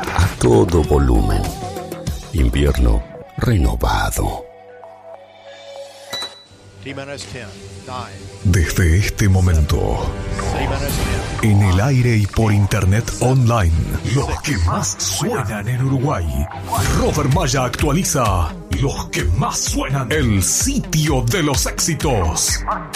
a todo volumen. Invierno renovado. Desde este momento, en el aire y por internet online, los que más suenan en Uruguay. Robert Maya actualiza los que más suenan. El sitio de los éxitos.